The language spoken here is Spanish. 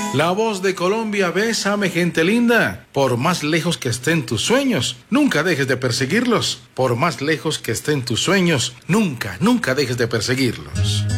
La voz de Colombia, bésame, gente linda. Por más lejos que estén tus sueños, nunca dejes de perseguirlos. Por más lejos que estén tus sueños, nunca dejes de perseguirlos.